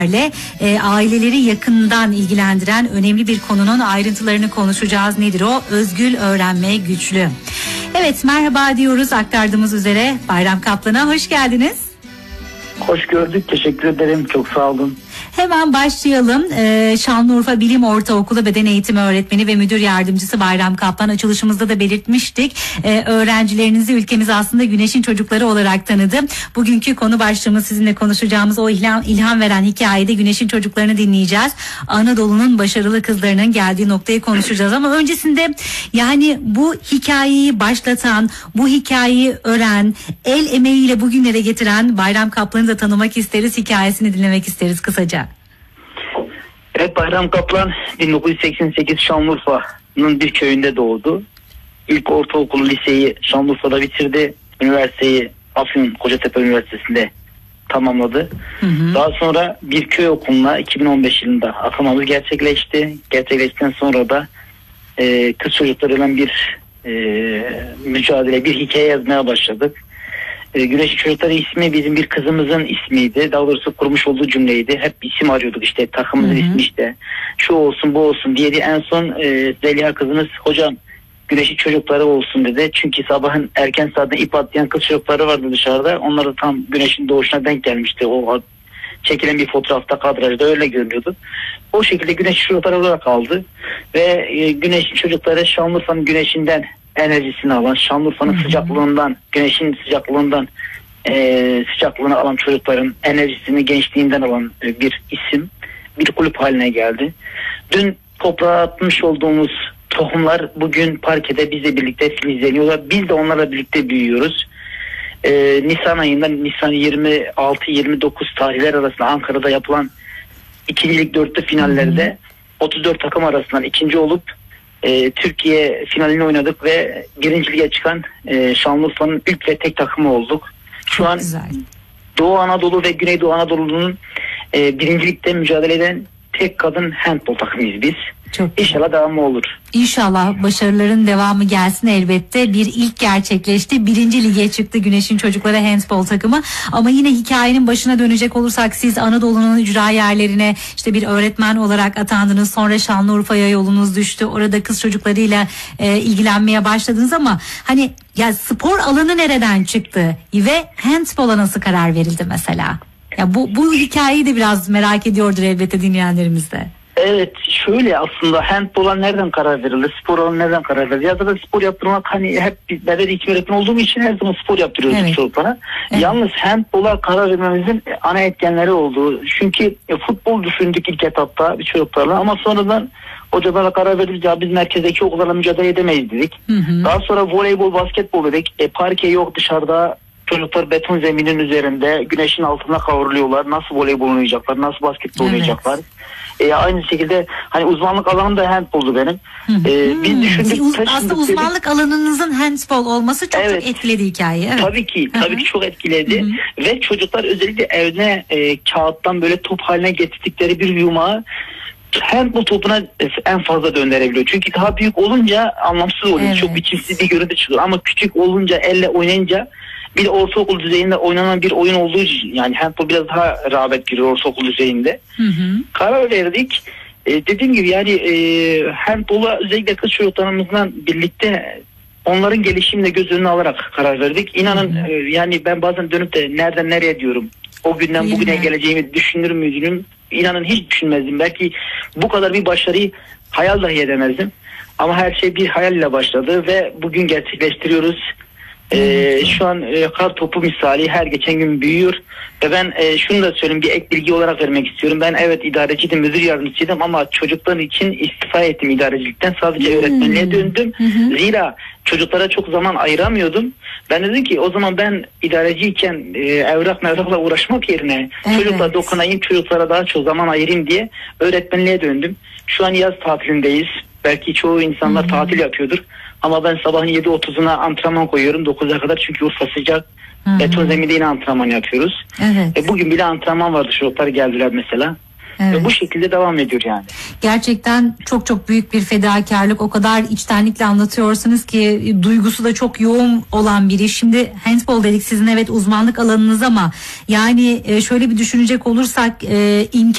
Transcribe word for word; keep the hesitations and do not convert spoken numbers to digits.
E, aileleri yakından ilgilendiren önemli bir konunun ayrıntılarını konuşacağız. Nedir o? Özgül öğrenme güçlü. Evet, merhaba diyoruz aktardığımız üzere. Bayram Kaplan'a hoş geldiniz. Hoş gördük. Teşekkür ederim. Çok sağ olun. Hemen başlayalım. Ee, Şanlıurfa Bilim Ortaokulu Beden Eğitimi Öğretmeni ve Müdür Yardımcısı Bayram Kaplan, açılışımızda da belirtmiştik. Ee, öğrencilerinizi ülkemiz aslında güneşin çocukları olarak tanıdı. Bugünkü konu başlığımız, sizinle konuşacağımız o ilham, ilham veren hikayede güneşin çocuklarını dinleyeceğiz. Anadolu'nun başarılı kızlarının geldiği noktayı konuşacağız. Ama öncesinde yani bu hikayeyi başlatan, bu hikayeyi ören, el emeğiyle bugünlere getiren Bayram Kaplan'ı da tanımak isteriz. Hikayesini dinlemek isteriz kısaca. Evet, Bayram Kaplan bin dokuz yüz seksen sekiz Şanlıurfa'nın bir köyünde doğdu. İlk ortaokulu, liseyi Şanlıurfa'da bitirdi. Üniversiteyi Afyon Kocatepe Üniversitesi'nde tamamladı. Hı hı. Daha sonra bir köy okuluna iki bin on beş yılında atamamız gerçekleşti. Gerçekleştikten sonra da e, kız çocuklarıyla bir e, mücadele, bir hikaye yazmaya başladık. E, Güneşin Çocukları ismi bizim bir kızımızın ismiydi. Daha doğrusu kurmuş olduğu cümleydi. Hep isim arıyorduk, işte takımımızın Hı-hı. ismi işte. Şu olsun, bu olsun diye. En son e, Zeliha kızımız, hocam Güneşin Çocukları olsun dedi. Çünkü sabahın erken saatinde ip atlayan kız çocukları vardı dışarıda. Onlar da tam güneşin doğuşuna denk gelmişti. O çekilen bir fotoğrafta, kadrajda öyle görünüyordu. O şekilde Güneşin Çocukları olarak aldı. Ve e, Güneşin Çocukları Şanlıurfa'nın güneşinden enerjisini alan, Şanlıurfa'nın Hı-hı. sıcaklığından, güneşin sıcaklığından e, sıcaklığını alan çocukların enerjisini gençliğinden alan e, bir isim, bir kulüp haline geldi. Dün toprağa atmış olduğumuz tohumlar bugün parkede bizle birlikte filizleniyorlar. Biz de onlarla birlikte büyüyoruz. E, Nisan ayında, Nisan yirmi altı yirmi dokuz tarihler arasında Ankara'da yapılan ikincilik dörtlü finallerde Hı-hı. otuz dört takım arasından ikinci olup E, Türkiye finalini oynadık ve birinci lige çıkan e, Şanlıurfa'nın ilk ve tek takımı olduk. Şu Çok an güzel. Doğu Anadolu ve Güneydoğu Anadolu'nun e, birincilikte mücadele eden tek kadın handbol takımıyız biz. Çok İnşallah güzel. Devamı olur. İnşallah başarıların devamı gelsin elbette. Bir ilk gerçekleşti. Birinci lige çıktı Güneşin Çocukları handbol takımı. Ama yine hikayenin başına dönecek olursak, siz Anadolu'nun ücra yerlerine işte bir öğretmen olarak atandınız. Sonra Şanlıurfa'ya yolunuz düştü. Orada kız çocuklarıyla e, ilgilenmeye başladınız ama hani ya spor alanı nereden çıktı ve handbola nasıl karar verildi mesela? Ya bu bu hikayeyi de biraz merak ediyordur elbette dinleyenlerimiz de. Evet, şöyle aslında handbola nereden karar verildi, spor alanı nereden karar verildi? Ya da spor yaptırmak, hani hep ben de eğitim öğretmen olduğum için her zaman spor yaptırıyoruz evet. çocuklara. Evet. Yalnız handbola karar vermemizin ana etkenleri oldu. Çünkü e, futbol düşündük ilk etapta bir çocuklarla ama sonradan hocalarla karar verdik, ya biz merkezdeki okullarla mücadele edemeyiz dedik. Hı hı. Daha sonra voleybol, basketbol dedik. E, parke yok dışarıda. Çocuklar beton zeminin üzerinde güneşin altında kavruluyorlar. Nasıl voleybol oynayacaklar, nasıl basketbol evet. oynayacaklar? E, aynı şekilde hani uzmanlık alanım da handboldu benim. E, biz düşündük. Uz, aslında uzmanlık alanınızın handbol olması çok evet. çok etkiledi hikayeyi. Evet. Tabii ki, tabii Hı-hı. ki çok etkiledi. Hı-hı. Ve çocuklar özellikle evine e, kağıttan böyle top haline getirdikleri bir yumağı handbol topuna en fazla döndürebiliyor. Çünkü daha büyük olunca anlamsız oluyor. Evet. Çok biçimsiz bir görüntü çıkıyor. Ama küçük olunca, elle oynayınca, bir de ortaokul düzeyinde oynanan bir oyun olduğu için, yani handball biraz daha rağbet görüyor ortaokul düzeyinde. Hı hı. Karar verdik. E, dediğim gibi yani e, handball'a özellikle kız çocuklarımızla birlikte onların gelişimini göz önüne alarak karar verdik. İnanın hı hı. E, yani ben bazen dönüp de nereden nereye diyorum. O günden Değil bugüne mi? geleceğimi düşünür müydüm? İnanın hiç düşünmezdim. Belki bu kadar bir başarıyı hayal dahi edemezdim. Ama her şey bir hayal ile başladı ve bugün gerçekleştiriyoruz. Ee, şu an e, kar topu misali her geçen gün büyüyor ve ben e, şunu da söyleyeyim, bir ek bilgi olarak vermek istiyorum. Ben evet idareciydim, müdür yardımcısıydım ama çocuklar için istifa ettim idarecilikten, sadece hmm. öğretmenliğe döndüm. Hmm. Zira çocuklara çok zaman ayıramıyordum. Ben dedim ki o zaman ben idareciyken e, evrak mevrakla uğraşmak yerine evet. çocuklara dokunayım, çocuklara daha çok zaman ayırayım diye öğretmenliğe döndüm. Şu an yaz tatilindeyiz. Belki çoğu insanlar hmm. tatil yapıyordur. Ama ben sabahın yedi otuzuna antrenman koyuyorum dokuza kadar, çünkü Urfa sıcak. Hı-hı. Beton zeminde yine antrenman yapıyoruz. Evet. E, bugün bile antrenman vardı, çocuklar geldiler mesela. Evet. Ve bu şekilde devam ediyor yani. Gerçekten çok çok büyük bir fedakarlık. O kadar içtenlikle anlatıyorsunuz ki duygusu da çok yoğun olan biri. Şimdi handball dedik, sizin evet uzmanlık alanınız ama yani şöyle bir düşünecek olursak imkan